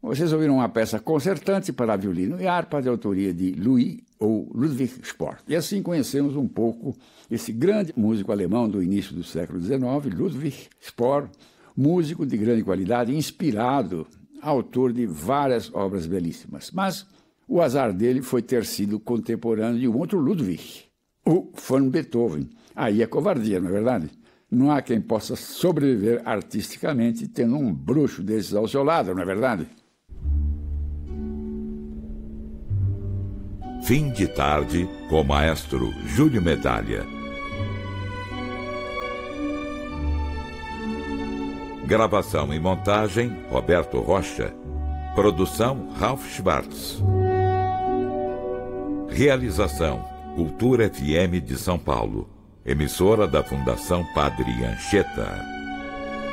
Vocês ouviram uma peça concertante para violino e harpa de autoria de Louis ou Ludwig Spohr. E assim conhecemos um pouco esse grande músico alemão do início do século XIX, Ludwig Spohr, músico de grande qualidade, inspirado, autor de várias obras belíssimas. Mas o azar dele foi ter sido contemporâneo de um outro Ludwig, o von Beethoven. Aí é covardia, não é verdade? Não há quem possa sobreviver artisticamente tendo um bruxo desses ao seu lado, não é verdade? Fim de tarde com o maestro Júlio Medalha. Gravação e montagem, Roberto Rocha. Produção, Ralph Schwartz. Realização, Cultura FM de São Paulo. Emissora da Fundação Padre Anchieta.